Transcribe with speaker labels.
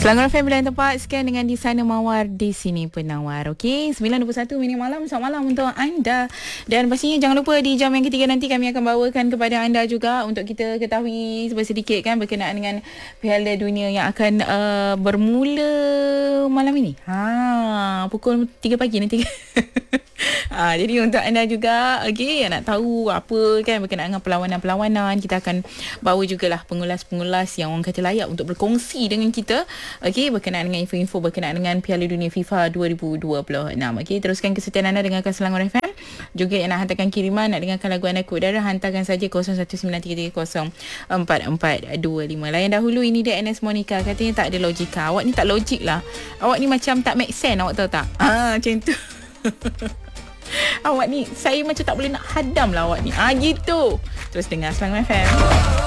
Speaker 1: Selangor FM Pilihan Tempat, sekian dengan Di Sana Mawar, Di Sini Penawar. Okey, 9.21 minit malam. Selamat malam untuk anda. Dan pastinya jangan lupa di jam yang ketiga nanti kami akan bawakan kepada anda juga untuk kita ketahui sedikit kan berkenaan dengan Piala Dunia yang akan bermula malam ini. Pukul 3 pagi nanti. Jadi untuk anda juga, okey, nak tahu apa kan berkenaan dengan perlawanan-perlawanan, kita akan bawa jugalah pengulas-pengulas yang orang kata layak untuk berkongsi dengan kita. Okey, berkenaan dengan info-info berkenaan dengan Piala Dunia FIFA 2026. Okey, teruskan kesetiaan anda dengarkan Selangor FM. Juga yang nak hantarkan kiriman, nak dengarkan lagu anda ke udara, hantarkan saja 0193304425. Layan dahulu, ini dia NS Monica, katanya tak ada logika. Awak ni tak logik lah. Awak ni macam tak make sense, awak tahu tak? Macam tu. Awak ni, saya macam tak boleh nak hadam lah awak ni. Gitu. Terus dengar Selangor FM.